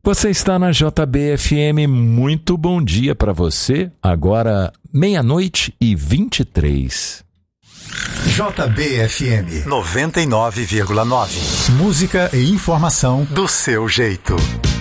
Você está na JBFM, muito bom dia para você. Agora, 00:23. JBFM 99,9. Música e informação do seu jeito.